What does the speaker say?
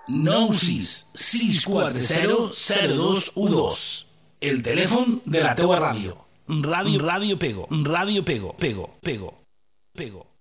96 640 0212. El telèfon de la teua ràdio. Ràdio Pego. Ràdio Pego. Pego.